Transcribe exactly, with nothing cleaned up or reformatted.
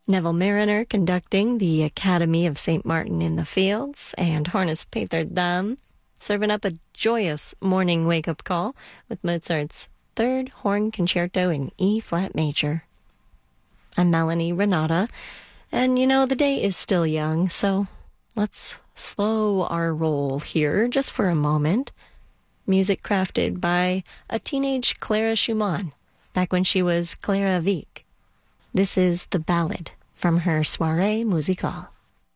Neville Mariner conducting the Academy of Saint Martin in the Fields, and Hornis Peter Dam serving up a joyous morning wake-up call with Mozart's Third Horn Concerto in E-flat major. I'm Melanie Renata, and you know, the day is still young, so let's slow our roll here just for a moment. Music crafted by a teenage Clara Schumann, back when she was Clara Wieck. This is the ballad from her Soirée Musicale.